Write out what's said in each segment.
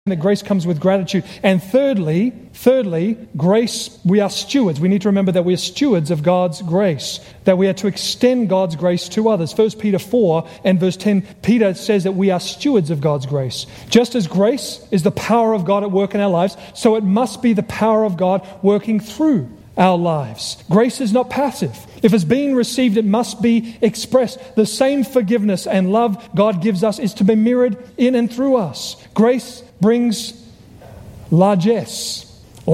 that grace comes with gratitude. And thirdly, grace, we are stewards. We need to remember that we are stewards of God's grace, that we are to extend God's grace to others. 1 Peter 4 and verse 10, Peter says that we are stewards of God's grace. Just as grace is the power of God at work in our lives, so it must be the power of God working through our lives. Grace is not passive. If it's being received, it must be expressed. The same forgiveness and love God gives us is to be mirrored in and through us. Grace brings largesse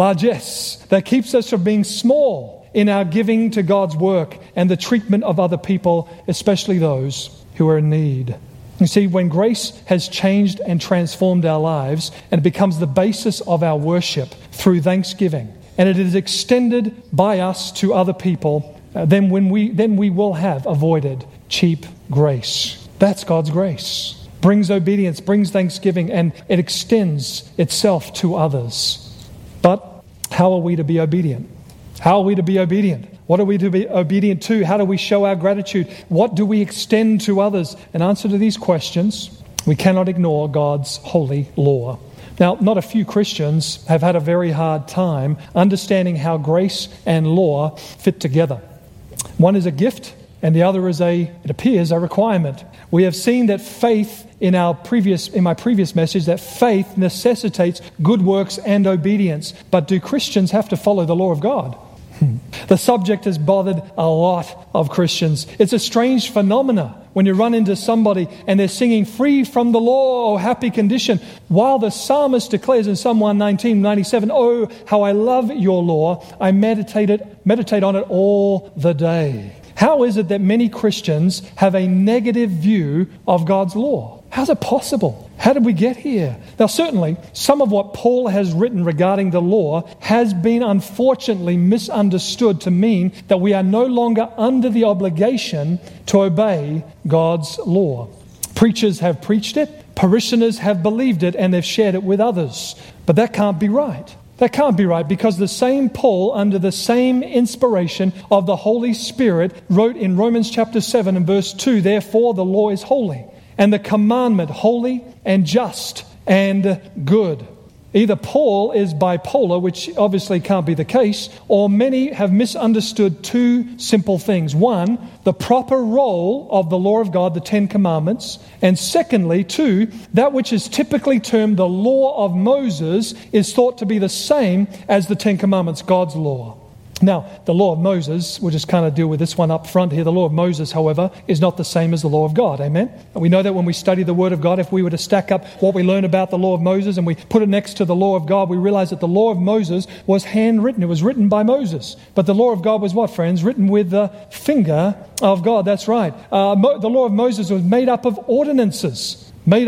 that keeps us from being small in our giving to God's work and the treatment of other people, especially those who are in need. You see, when grace has changed and transformed our lives and it becomes the basis of our worship through thanksgiving, and it is extended by us to other people, then we will have avoided cheap grace. That's God's grace. Brings obedience, brings thanksgiving, and it extends itself to others. But how are we to be obedient? How are we to be obedient? What are we to be obedient to? How do we show our gratitude? What do we extend to others? In answer to these questions, we cannot ignore God's holy law. Now, not a few Christians have had a very hard time understanding how grace and law fit together. One is a gift, and the other is it appears, a requirement. We have seen that faith in my previous message, that faith necessitates good works and obedience. But do Christians have to follow the law of God? The subject has bothered a lot of Christians. It's a strange phenomena when you run into somebody and they're singing free from the law, oh happy condition, while the psalmist declares in Psalm 119:97, oh how I love your law, I meditate on it all the day. How is it that many Christians have a negative view of God's law? How's it possible? How did we get here? Now, certainly, some of what Paul has written regarding the law has been unfortunately misunderstood to mean that we are no longer under the obligation to obey God's law. Preachers have preached it, parishioners have believed it, and they've shared it with others. But that can't be right. That can't be right, because the same Paul, under the same inspiration of the Holy Spirit, wrote in Romans chapter 7 and verse 2, therefore the law is holy, and the commandment holy and just and good. Either Paul is bipolar, which obviously can't be the case, or many have misunderstood two simple things. One, the proper role of the law of God, the Ten Commandments. And secondly, two, that which is typically termed the law of Moses is thought to be the same as the Ten Commandments, God's law. Now, the law of Moses, we'll just kind of deal with this one up front here. The law of Moses, however, is not the same as the law of God. Amen? And we know that when we study the Word of God, if we were to stack up what we learn about the law of Moses and we put it next to the law of God, we realize that the law of Moses was handwritten. It was written by Moses. But the law of God was what, friends? Written with the finger of God. That's right. The law of Moses was made up of ordinances.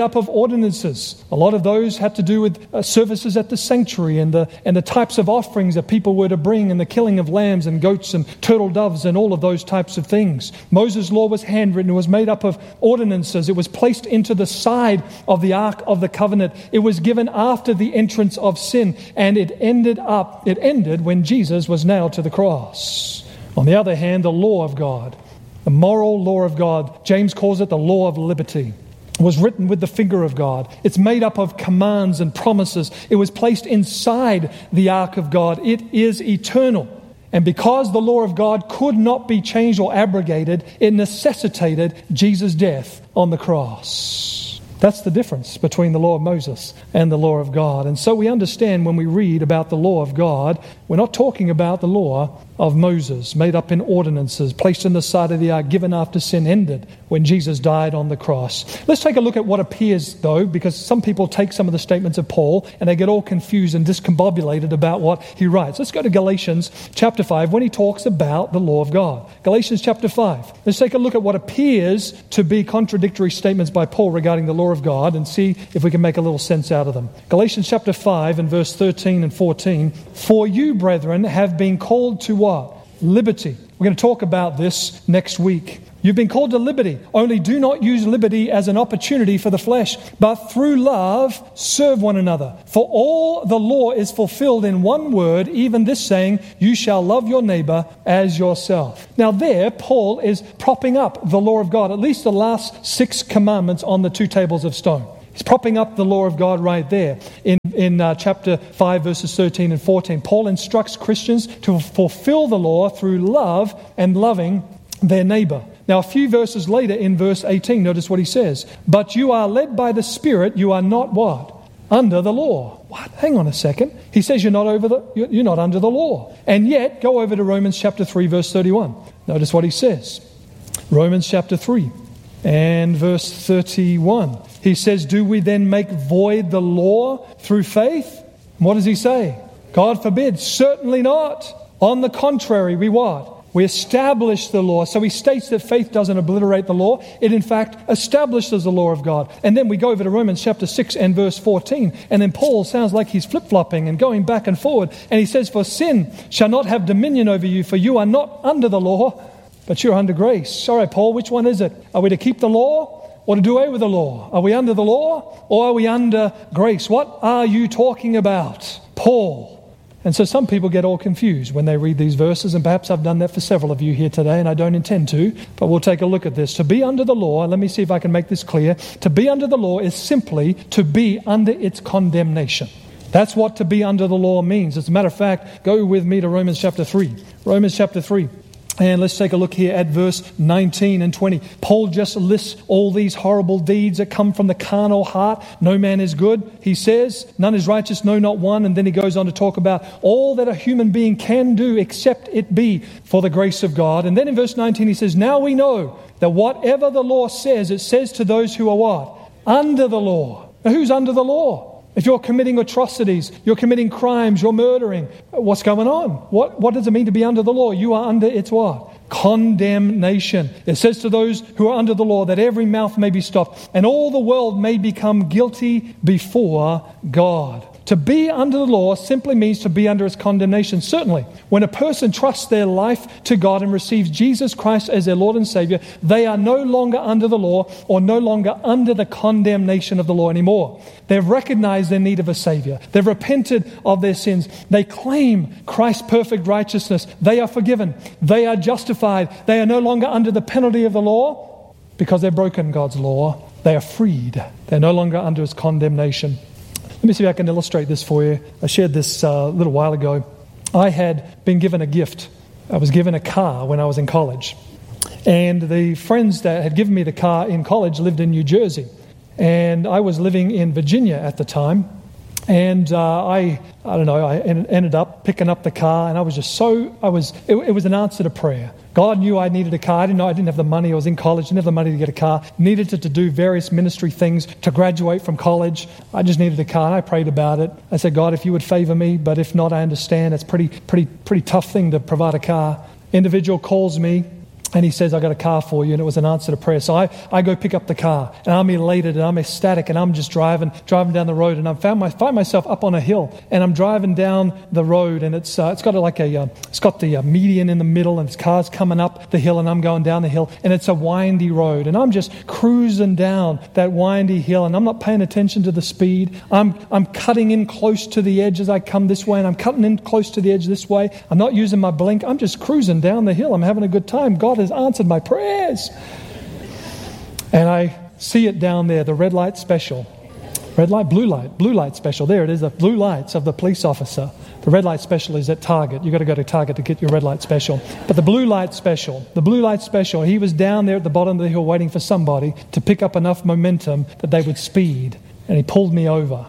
A lot of those had to do with services at the sanctuary and the types of offerings that people were to bring, and the killing of lambs and goats and turtle doves and all of those types of things. Moses' law was handwritten. It was made up of ordinances. It was placed into the side of the Ark of the Covenant. It was given after the entrance of sin, and it ended when Jesus was nailed to the cross. On the other hand, the law of God, the moral law of God, James calls it the law of liberty, was written with the finger of God. It's made up of commands and promises. It was placed inside the ark of God. It is eternal. And because the law of God could not be changed or abrogated, it necessitated Jesus' death on the cross. That's the difference between the law of Moses and the law of God. And so we understand when we read about the law of God, we're not talking about the law of Moses, made up in ordinances, placed in the side of the ark, given after sin ended when Jesus died on the cross. Let's take a look at what appears, though, because some people take some of the statements of Paul and they get all confused and discombobulated about what he writes. Let's go to Galatians chapter 5 when he talks about the law of God. Galatians chapter 5. Let's take a look at what appears to be contradictory statements by Paul regarding the law of God and see if we can make a little sense out of them. Galatians chapter 5 and verse 13 and 14. For you, brethren, have been called to what? Liberty. We're going to talk about this next week. You've been called to liberty. Only do not use liberty as an opportunity for the flesh, but through love serve one another. For all the law is fulfilled in one word, even this saying, you shall love your neighbor as yourself. Now there, Paul is propping up the law of God, at least the last 6 commandments on the 2 tables of stone. He's propping up the law of God right there. In chapter 5, verses 13 and 14, Paul instructs Christians to fulfill the law through love and loving their neighbor. Now, a few verses later in verse 18, notice what he says. But you are led by the Spirit, you are not what? Under the law. What? Hang on a second. He says you're not under the law. And yet, go over to Romans chapter 3, verse 31. Notice what he says. Romans chapter 3 and verse 31. He says, do we then make void the law through faith? What does he say? God forbid. Certainly not. On the contrary, we what? We establish the law. So he states that faith doesn't obliterate the law. It in fact establishes the law of God. And then we go over to Romans chapter 6 and verse 14. And then Paul sounds like he's flip-flopping and going back and forward. And he says, for sin shall not have dominion over you, for you are not under the law, but you're under grace. Sorry, Paul, which one is it? Are we to keep the law or to do away with the law? Are we under the law or are we under grace? What are you talking about, Paul? And so some people get all confused when they read these verses, and perhaps I've done that for several of you here today, and I don't intend to, but we'll take a look at this. To be under the law, let me see if I can make this clear. To be under the law is simply to be under its condemnation. That's what to be under the law means. As a matter of fact, go with me to Romans chapter 3. Romans chapter 3. And let's take a look here at verse 19 and 20. Paul just lists all these horrible deeds that come from the carnal heart. No man is good, he says. None is righteous, no, not one. And then he goes on to talk about all that a human being can do except it be for the grace of God. And then in verse 19 he says, now we know that whatever the law says, it says to those who are what? Under the law. Now who's under the law? If you're committing atrocities, you're committing crimes, you're murdering, what's going on? What does it mean to be under the law? You are under its what? Condemnation. It says to those who are under the law that every mouth may be stopped and all the world may become guilty before God. To be under the law simply means to be under its condemnation. Certainly, when a person trusts their life to God and receives Jesus Christ as their Lord and Savior, they are no longer under the law or no longer under the condemnation of the law anymore. They've recognized their need of a Savior. They've repented of their sins. They claim Christ's perfect righteousness. They are forgiven. They are justified. They are no longer under the penalty of the law because they've broken God's law. They are freed. They're no longer under its condemnation. Let me see if I can illustrate this for you. I shared this a little while ago. I had been given a gift. I was given a car when I was in college. And the friends that had given me the car in college lived in New Jersey. And I was living in Virginia at the time. And I ended up picking up the car, and I was just it was an answer to prayer. God knew I needed a car. I didn't have the money. I was in college, didn't have the money to get a car. Needed to do various ministry things to graduate from college. I just needed a car, and I prayed about it. I said, God, if you would favor me, but if not, I understand. It's pretty tough thing to provide a car. Individual calls me, and he says, I got a car for you, and it was an answer to prayer. So I go pick up the car, and I'm elated, and I'm ecstatic, and I'm just driving down the road, and I find myself up on a hill, and I'm driving down the road, and it's got the median in the middle, and it's cars coming up the hill, and I'm going down the hill, and it's a windy road, and I'm just cruising down that windy hill, and I'm not paying attention to the speed. I'm cutting in close to the edge as I come this way, and I'm cutting in close to the edge this way. I'm not using my blink. I'm just cruising down the hill. I'm having a good time. God has answered my prayers. And I see it down there, the red light special. Red light, blue light special. There it is, the blue lights of the police officer. The red light special is at Target. You've got to go to Target to get your red light special. But the blue light special, he was down there at the bottom of the hill waiting for somebody to pick up enough momentum that they would speed. And he pulled me over.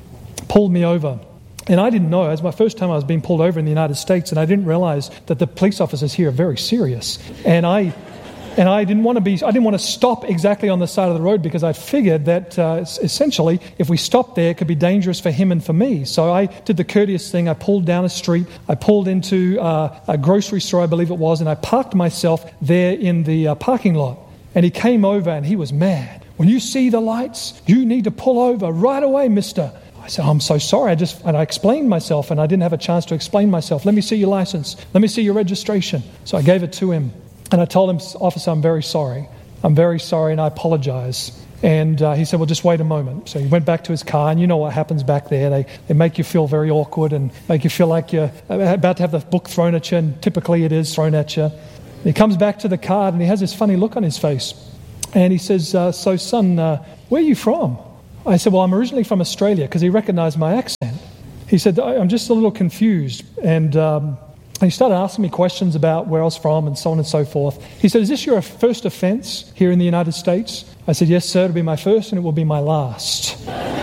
And I didn't know. It was my first time I was being pulled over in the United States, and I didn't realize that the police officers here are very serious. And I didn't want to stop exactly on the side of the road because I figured that essentially, if we stopped there, it could be dangerous for him and for me. So I did the courteous thing. I pulled down a street. I pulled into a grocery store, I believe it was, and I parked myself there in the parking lot. And he came over, and he was mad. When you see the lights, you need to pull over right away, mister. I said, I'm so sorry. I explained myself, and I didn't have a chance to explain myself. Let me see your license. Let me see your registration. So I gave it to him, and I told him, Officer, I'm very sorry. And I apologize. And he said, well, just wait a moment. So he went back to his car, and you know what happens back there. They make you feel very awkward and make you feel like you're about to have the book thrown at you, and typically it is thrown at you. And he comes back to the car, and he has this funny look on his face. And he says, so son, where are you from? I said, well, I'm originally from Australia, because he recognized my accent. He said, I'm just a little confused. And he started asking me questions about where I was from and so on and so forth. He said, is this your first offense here in the United States? I said, yes, sir, it'll be my first and it will be my last.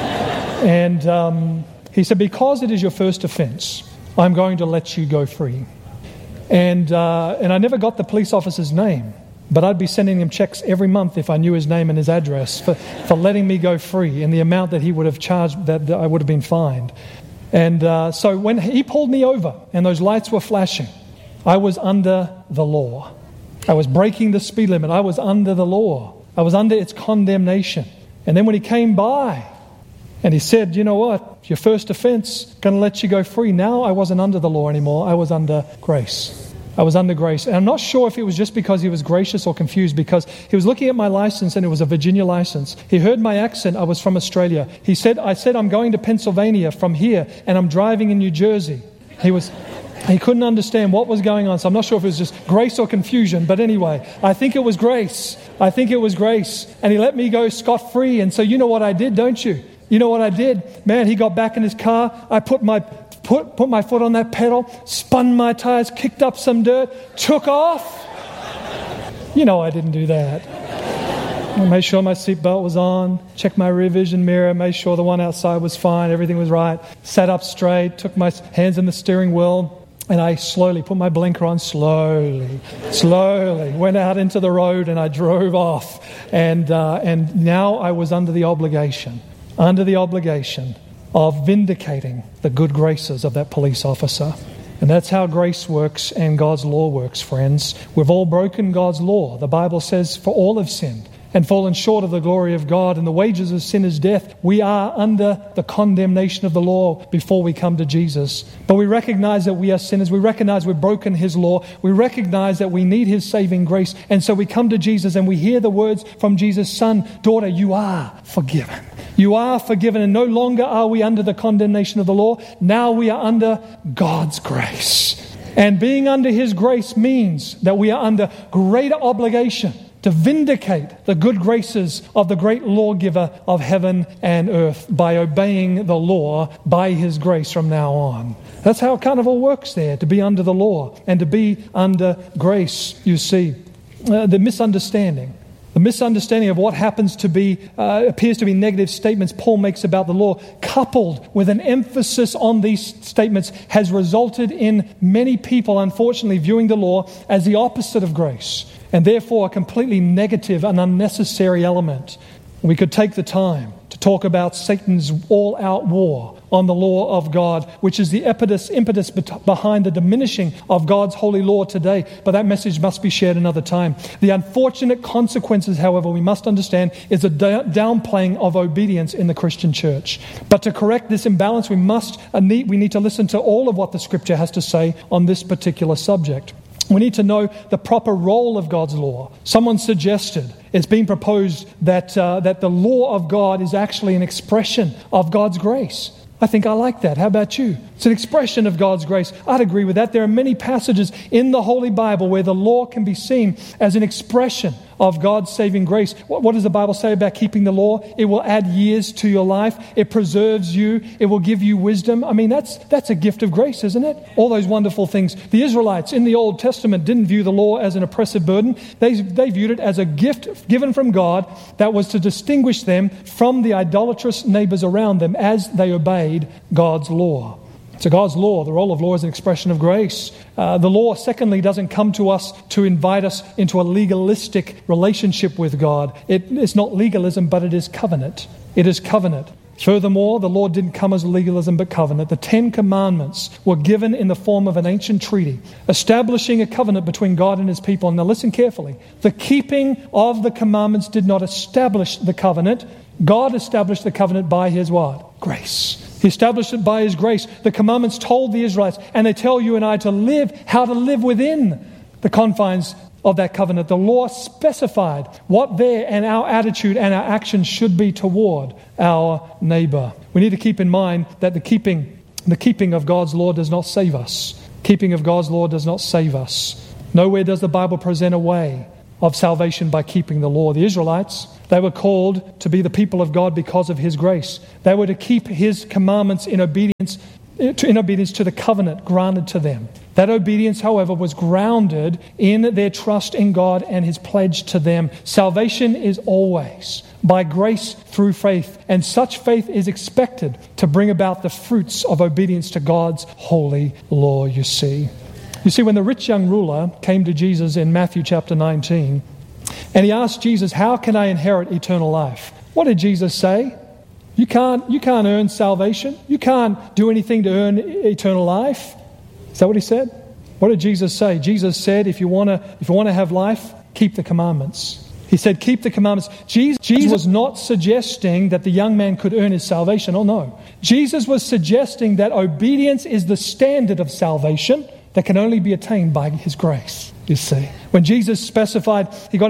And he said, because it is your first offense, I'm going to let you go free. And I never got the police officer's name, but I'd be sending him checks every month if I knew his name and his address for letting me go free and the amount that he would have charged, that I would have been fined. And so when he pulled me over and those lights were flashing, I was under the law. I was breaking the speed limit. I was under the law. I was under its condemnation. And then when he came by and he said, you know what, your first offense, going to let you go free. Now I wasn't under the law anymore. I was under grace. I was under grace. And I'm not sure if it was just because he was gracious or confused, because he was looking at my license and it was a Virginia license. He heard my accent. I was from Australia. I said, I'm going to Pennsylvania from here and I'm driving in New Jersey. He couldn't understand what was going on. So I'm not sure if it was just grace or confusion. But anyway, I think it was grace. And he let me go scot-free. And so you know what I did, don't you? You know what I did? Man, he got back in his car. I put my foot on that pedal, spun my tires, kicked up some dirt, took off. You know I didn't do that. I made sure my seatbelt was on, checked my rear vision mirror, made sure the one outside was fine, everything was right, sat up straight, took my hands in the steering wheel, and I slowly put my blinker on, slowly, went out into the road and I drove off. And now I was under the obligation of vindicating the good graces of that police officer. And that's how grace works and God's law works, friends. We've all broken God's law. The Bible says, for all have sinned and fallen short of the glory of God, and the wages of sin is death. We are under the condemnation of the law before we come to Jesus. But we recognize that we are sinners. We recognize we've broken His law. We recognize that we need His saving grace. And so we come to Jesus and we hear the words from Jesus, son, daughter, you are forgiven. You are forgiven, and no longer are we under the condemnation of the law. Now we are under God's grace. And being under His grace means that we are under greater obligation to vindicate the good graces of the great lawgiver of heaven and earth by obeying the law by His grace from now on. That's how it kind of all works there, to be under the law and to be under grace, you see. The misunderstanding of what appears to be negative statements Paul makes about the law, coupled with an emphasis on these statements, has resulted in many people, unfortunately, viewing the law as the opposite of grace, and therefore a completely negative and unnecessary element. We could take the time to talk about Satan's all-out war on the law of God, which is the impetus behind the diminishing of God's holy law today. But that message must be shared another time. The unfortunate consequences, however, we must understand, is a downplaying of obedience in the Christian church. But to correct this imbalance, we need to listen to all of what the Scripture has to say on this particular subject. We need to know the proper role of God's law. Someone suggested, it's been proposed that the law of God is actually an expression of God's grace. I think I like that. How about you? It's an expression of God's grace. I'd agree with that. There are many passages in the Holy Bible where the law can be seen as an expression of God's saving grace. What does the Bible say about keeping the law? It will add years to your life. It preserves you. It will give you wisdom. I mean, that's a gift of grace, isn't it? All those wonderful things. The Israelites in the Old Testament didn't view the law as an oppressive burden. They viewed it as a gift given from God that was to distinguish them from the idolatrous neighbors around them as they obeyed God's law. So God's law, the role of law is an expression of grace. The law, secondly, doesn't come to us to invite us into a legalistic relationship with God. It's not legalism, but it is covenant. It is covenant. Furthermore, the law didn't come as legalism but covenant. The 10 Commandments were given in the form of an ancient treaty, establishing a covenant between God and His people. Now listen carefully. The keeping of the commandments did not establish the covenant. God established the covenant by His what? Grace. He established it by His grace. The commandments told the Israelites, and they tell you and I how to live within the confines of that covenant. The law specified what their and our attitude and our actions should be toward our neighbor. We need to keep in mind that the keeping of God's law does not save us. Keeping of God's law does not save us. Nowhere does the Bible present a way of salvation by keeping the law. The Israelites, They were called to be the people of God because of His grace. They were to keep His commandments in obedience to the covenant granted to them. That obedience, however, was grounded in their trust in God and His pledge to them. Salvation is always by grace through faith, and such faith is expected to bring about the fruits of obedience to God's holy law, you see. You see, when the rich young ruler came to Jesus in Matthew chapter 19, and he asked Jesus, "How can I inherit eternal life?" What did Jesus say? You can't earn salvation. You can't do anything to earn eternal life. Is that what he said? What did Jesus say? Jesus said, if you want to have life, keep the commandments. He said, keep the commandments. Jesus was not suggesting that the young man could earn his salvation. Oh no. Jesus was suggesting that obedience is the standard of salvation that can only be attained by His grace. You see, when Jesus specified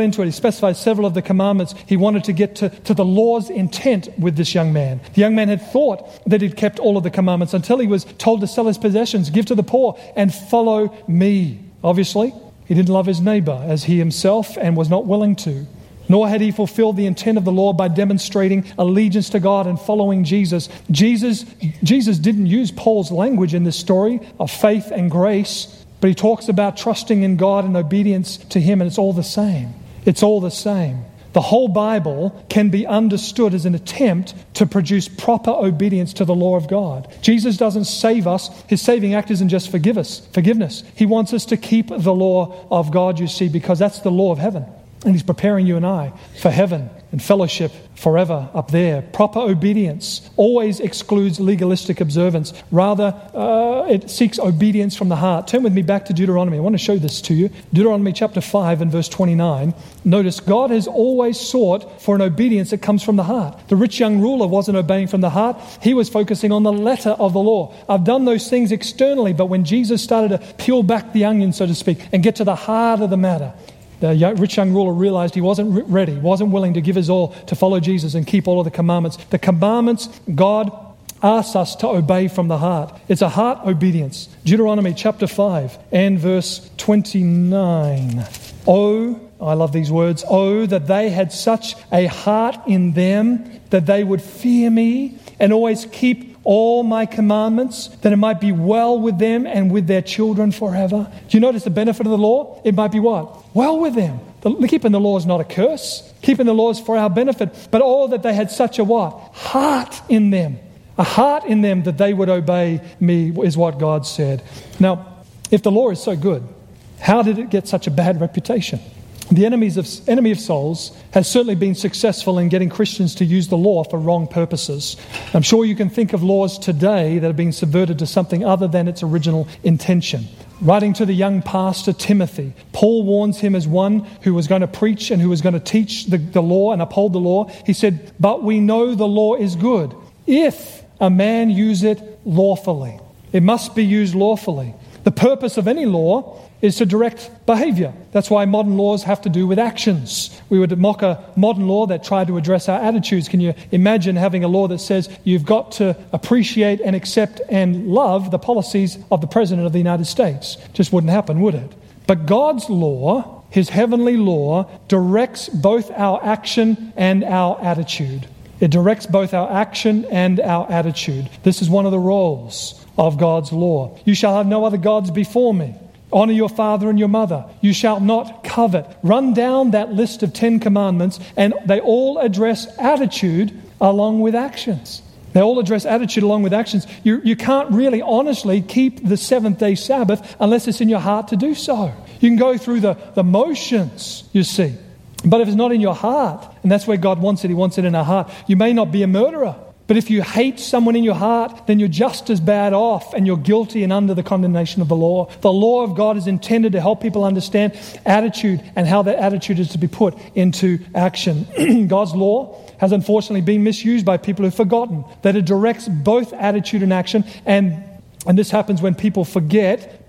several of the commandments. He wanted to get to the law's intent with this young man. The young man had thought that he'd kept all of the commandments until he was told to sell his possessions, give to the poor, and follow me. Obviously, he didn't love his neighbor as he himself and was not willing to. Nor had he fulfilled the intent of the law by demonstrating allegiance to God and following Jesus. Jesus didn't use Paul's language in this story of faith and grace, but he talks about trusting in God and obedience to Him, and it's all the same. It's all the same. The whole Bible can be understood as an attempt to produce proper obedience to the law of God. Jesus doesn't save us. His saving act isn't just forgiveness. He wants us to keep the law of God, you see, because that's the law of heaven. And He's preparing you and I for heaven and fellowship forever up there. Proper obedience always excludes legalistic observance. Rather, it seeks obedience from the heart. Turn with me back to Deuteronomy. I want to show this to you. Deuteronomy chapter 5 and verse 29. Notice, God has always sought for an obedience that comes from the heart. The rich young ruler wasn't obeying from the heart. He was focusing on the letter of the law. I've done those things externally, but when Jesus started to peel back the onion, so to speak, and get to the heart of the matter, the rich young ruler realized he wasn't ready, wasn't willing to give his all to follow Jesus and keep all of the commandments. The commandments God asks us to obey from the heart. It's a heart obedience. Deuteronomy chapter 5 and verse 29. Oh, I love these words. Oh, that they had such a heart in them that they would fear me and always keep all my commandments, that it might be well with them and with their children forever. Do you notice the benefit of the law? It might be what? Well with them. Keeping the law is not a curse. Keeping the law is for our benefit. But all that they had such a what? Heart in them. A heart in them that they would obey me is what God said. Now, if the law is so good, how did it get such a bad reputation? The enemy of souls has certainly been successful in getting Christians to use the law for wrong purposes. I'm sure you can think of laws today that have been subverted to something other than its original intention. Writing to the young pastor Timothy, Paul warns him as one who was going to preach and who was going to teach the law and uphold the law. He said, "But we know the law is good if a man use it lawfully." It must be used lawfully. The purpose of any law is to direct behavior. That's why modern laws have to do with actions. We would mock a modern law that tried to address our attitudes. Can you imagine having a law that says you've got to appreciate and accept and love the policies of the President of the United States? Just wouldn't happen, would it? But God's law, His heavenly law, directs both our action and our attitude. It directs both our action and our attitude. This is one of the roles of God's law. You shall have no other gods before me. Honor your father and your mother. You shall not covet. Run down that list of 10 commandments, and they all address attitude along with actions. They all address attitude along with actions. You can't really honestly keep the seventh-day Sabbath unless it's in your heart to do so. You can go through the motions, you see. But if it's not in your heart, and that's where God wants it, He wants it in our heart. You may not be a murderer, but if you hate someone in your heart, then you're just as bad off and you're guilty and under the condemnation of the law. The law of God is intended to help people understand attitude and how that attitude is to be put into action. God's law has unfortunately been misused by people who've forgotten that it directs both attitude and action, and this happens when people forget,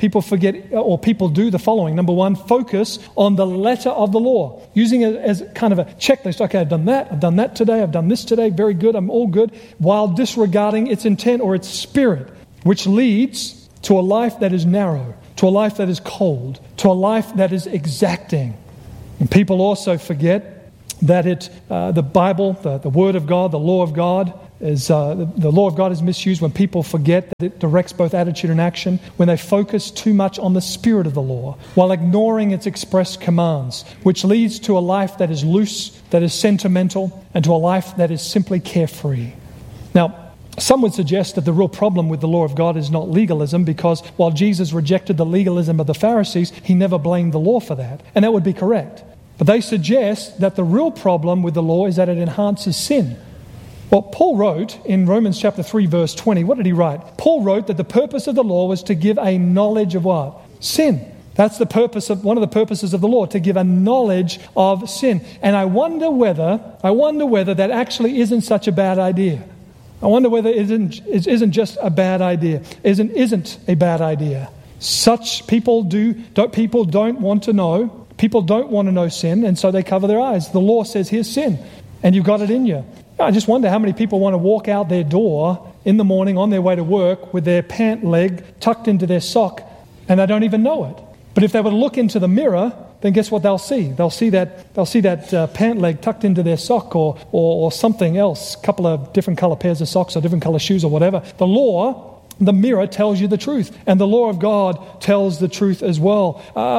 or people do the following. Number one, focus on the letter of the law, using it as kind of a checklist. Okay, I've done that today, I've done this today, very good, I'm all good, while disregarding its intent or its spirit, which leads to a life that is narrow, to a life that is cold, to a life that is exacting. And people also forget the Bible, the Word of God, the law of God, the law of God is misused when people forget that it directs both attitude and action, when they focus too much on the spirit of the law while ignoring its express commands, which leads to a life that is loose, that is sentimental, and to a life that is simply carefree. Now, some would suggest that the real problem with the law of God is not legalism, because while Jesus rejected the legalism of the Pharisees, he never blamed the law for that, and that would be correct. But they suggest that the real problem with the law is that it enhances sin. Well, Paul wrote in Romans chapter 3, verse 20, what did he write? Paul wrote that the purpose of the law was to give a knowledge of what? Sin. That's the purpose of one of the purposes of the law, to give a knowledge of sin. And I wonder whether that actually isn't such a bad idea. I wonder whether it isn't just a bad idea. Isn't a bad idea. Such people don't want to know. People don't want to know sin, and so they cover their eyes. The law says, here's sin, and you've got it in you. I just wonder how many people want to walk out their door in the morning on their way to work with their pant leg tucked into their sock, and they don't even know it. But if they were to look into the mirror, then guess what they'll see? They'll see that pant leg tucked into their sock or something else, a couple of different color pairs of socks or different color shoes or whatever. The law, the mirror tells you the truth, and the law of God tells the truth as well.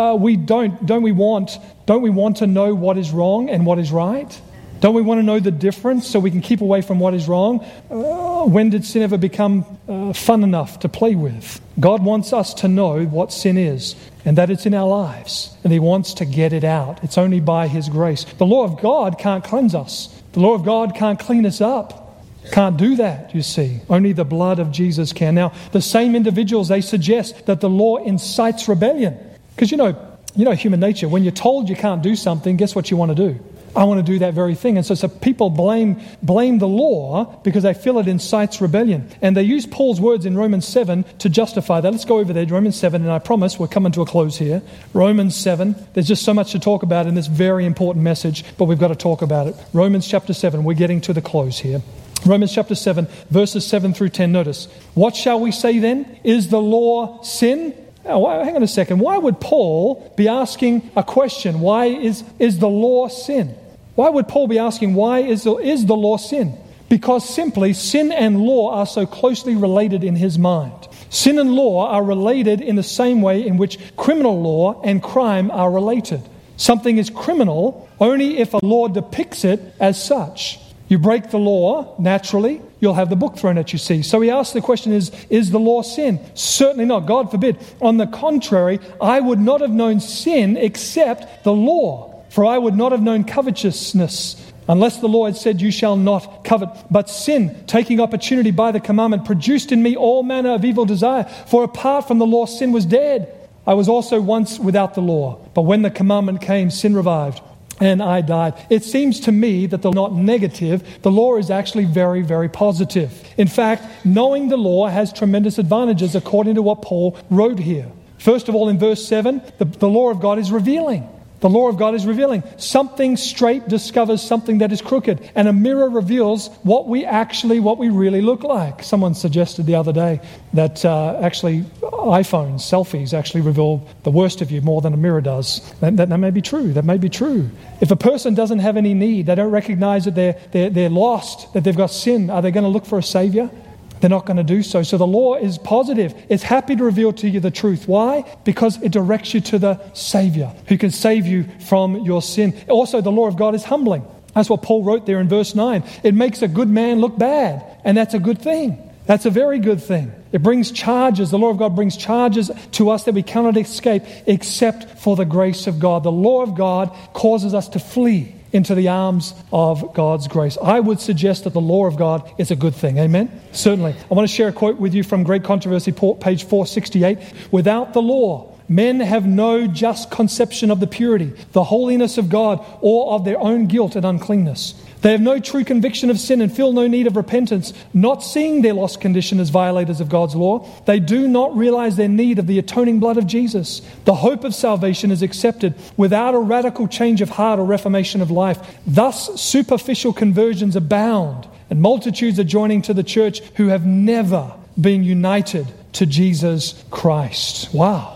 Don't we want to know what is wrong and what is right? Don't we want to know the difference so we can keep away from what is wrong? When did sin ever become fun enough to play with? God wants us to know what sin is, and that it's in our lives, and He wants to get it out. It's only by His grace. The law of God can't cleanse us. The law of God can't clean us up. Can't do that, you see. Only the blood of Jesus can. Now, the same individuals, they suggest that the law incites rebellion. Because you know human nature. When you're told you can't do something, guess what you want to do? I want to do that very thing. And so people blame the law because they feel it incites rebellion. And they use Paul's words in Romans 7 to justify that. Let's go over there, Romans 7, and I promise we're coming to a close here. Romans 7, there's just so much to talk about in this very important message, but we've got to talk about it. Romans chapter 7, we're getting to the close here. Romans chapter 7, verses 7 through 10. Notice, what shall we say then? Is the law sin? Now, hang on a second. Why would Paul be asking a question? Why is the law sin? Why would Paul be asking, why is the law sin? Because simply sin and law are so closely related in his mind. Sin and law are related in the same way in which criminal law and crime are related. Something is criminal only if a law depicts it as such. You break the law, naturally, you'll have the book thrown at you, see. So he asks the question, is the law sin? Certainly not, God forbid. On the contrary, I would not have known sin except the law. For I would not have known covetousness unless the law had said, you shall not covet. But sin, taking opportunity by the commandment, produced in me all manner of evil desire. For apart from the law, sin was dead. I was also once without the law. But when the commandment came, sin revived, and I died. It seems to me that the law is not negative. The law is actually very, very positive. In fact, knowing the law has tremendous advantages according to what Paul wrote here. First of all, in verse 7, the law of God is revealing. The law of God is revealing. Something straight discovers something that is crooked. And a mirror reveals what we really look like. Someone suggested the other day that actually iPhones, selfies actually reveal the worst of you more than a mirror does. That may be true. That may be true. If a person doesn't have any need, they don't recognize that they're lost, that they've got sin, are they going to look for a Savior? They're not going to do so. So the law is positive. It's happy to reveal to you the truth. Why? Because it directs you to the Savior who can save you from your sin. Also, the law of God is humbling. That's what Paul wrote there in verse 9. It makes a good man look bad, and that's a good thing. That's a very good thing. It brings charges. The law of God brings charges to us that we cannot escape except for the grace of God. The law of God causes us to flee into the arms of God's grace. I would suggest that the law of God is a good thing. Amen? Certainly. I want to share a quote with you from Great Controversy, page 468. Without the law, men have no just conception of the purity, the holiness of God, or of their own guilt and uncleanness. They have no true conviction of sin and feel no need of repentance, not seeing their lost condition as violators of God's law. They do not realize their need of the atoning blood of Jesus. The hope of salvation is accepted without a radical change of heart or reformation of life. Thus, superficial conversions abound, and multitudes are joining to the church who have never been united to Jesus Christ. Wow.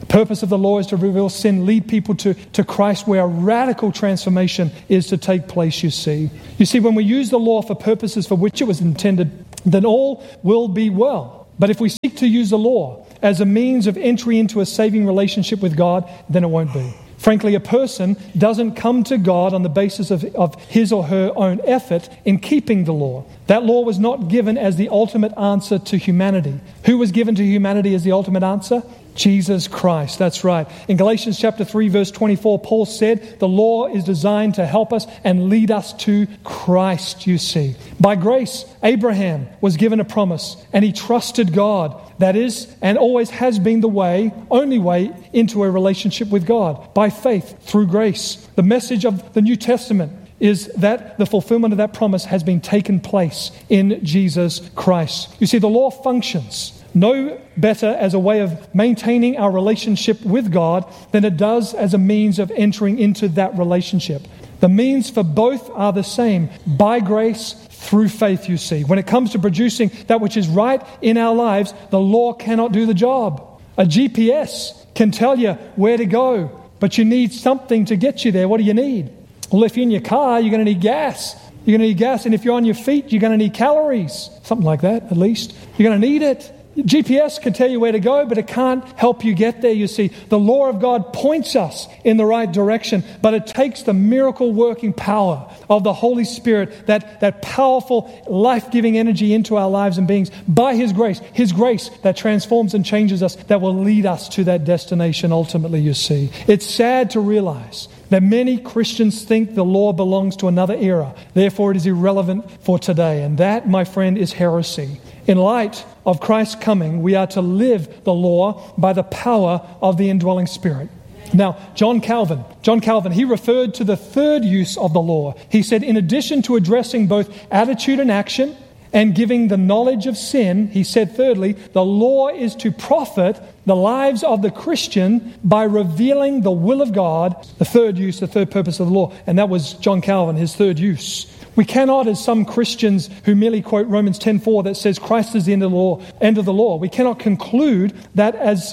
Purpose of the law is to reveal sin, lead people to Christ, where a radical transformation is to take place, you see. You see, when we use the law for purposes for which it was intended, then all will be well. But if we seek to use the law as a means of entry into a saving relationship with God, then it won't be. Frankly, a person doesn't come to God on the basis of his or her own effort in keeping the law. That law was not given as the ultimate answer to humanity. Who was given to humanity as the ultimate answer? Jesus Christ. That's right. In Galatians chapter 3, verse 24, Paul said, the law is designed to help us and lead us to Christ, you see. By grace, Abraham was given a promise, and he trusted God. That is, and always has been the way, only way, into a relationship with God. By faith, through grace. The message of the New Testament is that the fulfillment of that promise has been taken place in Jesus Christ. You see, the law functions no better as a way of maintaining our relationship with God than it does as a means of entering into that relationship. The means for both are the same, by grace, through faith, you see. When it comes to producing that which is right in our lives, the law cannot do the job. A GPS can tell you where to go, but you need something to get you there. What do you need? Well, if you're in your car, you're going to need gas. You're going to need gas, and if you're on your feet, you're going to need calories. Something like that, at least. You're going to need it. GPS can tell you where to go, but it can't help you get there, you see. The law of God points us in the right direction, but it takes the miracle working power of the Holy Spirit, that powerful life-giving energy into our lives and beings by His grace that transforms and changes us, that will lead us to that destination ultimately, you see. It's sad to realize that many Christians think the law belongs to another era. Therefore, it is irrelevant for today. And that, my friend, is heresy. In light of Christ's coming, we are to live the law by the power of the indwelling Spirit. Now, John Calvin, he referred to the third use of the law. He said, in addition to addressing both attitude and action and giving the knowledge of sin, he said, thirdly, the law is to profit the lives of the Christian by revealing the will of God, the third purpose of the law. And that was John Calvin, his third use. We cannot, as some Christians who merely quote Romans 10:4 that says Christ is the end of the law, we cannot conclude that as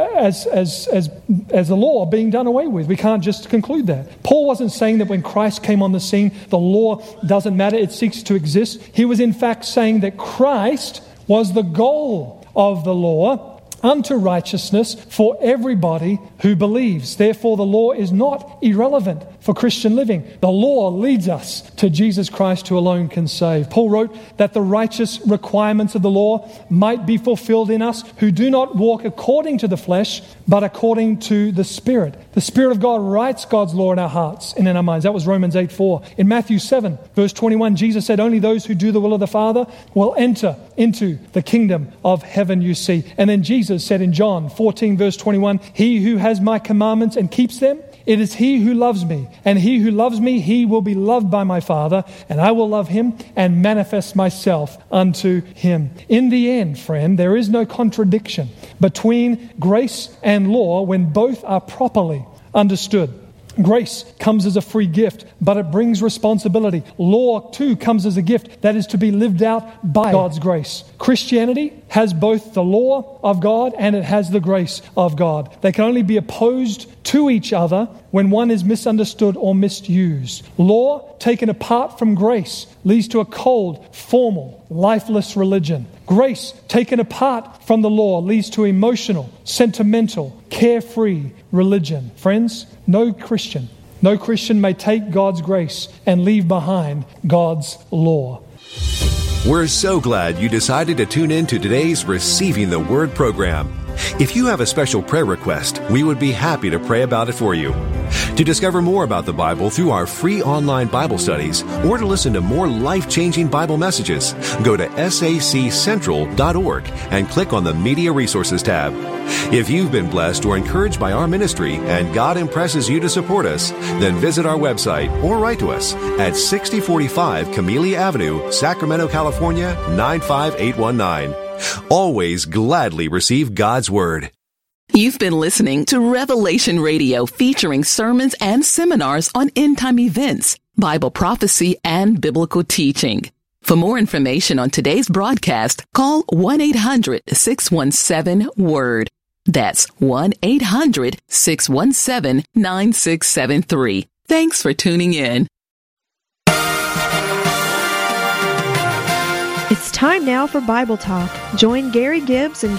the law being done away with. We can't just conclude that. Paul wasn't saying that when Christ came on the scene, the law doesn't matter, it ceases to exist. He was in fact saying that Christ was the goal of the law unto righteousness for everybody who believes. Therefore, the law is not irrelevant for Christian living. The law leads us to Jesus Christ, who alone can save. Paul wrote that the righteous requirements of the law might be fulfilled in us who do not walk according to the flesh, but according to the Spirit. The Spirit of God writes God's law in our hearts and in our minds. That was Romans 8:4. In Matthew 7, verse 21, Jesus said, only those who do the will of the Father will enter into the kingdom of heaven, you see. And then Jesus said in John 14, verse 21, he who has my commandments and keeps them, it is he who loves me, and he who loves me, he will be loved by my Father, and I will love him and manifest myself unto him. In the end, friend, there is no contradiction between grace and law when both are properly understood. Grace comes as a free gift, but it brings responsibility. Law, too, comes as a gift that is to be lived out by God's grace. Christianity has both the law of God and it has the grace of God. They can only be opposed to each other when one is misunderstood or misused. Law, taken apart from grace, leads to a cold, formal, lifeless religion. Grace, taken apart from the law, leads to emotional, sentimental, carefree religion. Friends, no Christian may take God's grace and leave behind God's law. We're so glad you decided to tune in to today's Receiving the Word program. If you have a special prayer request, we would be happy to pray about it for you. To discover more about the Bible through our free online Bible studies or to listen to more life-changing Bible messages, go to saccentral.org and click on the Media Resources tab. If you've been blessed or encouraged by our ministry and God impresses you to support us, then visit our website or write to us at 6045 Camellia Avenue, Sacramento, California, 95819. Always gladly receive God's Word. You've been listening to Revelation Radio, featuring sermons and seminars on end-time events, Bible prophecy, and biblical teaching. For more information on today's broadcast, call 1-800-617-WORD. That's 1-800-617-9673. Thanks for tuning in. It's time now for Bible Talk. Join Gary Gibbs and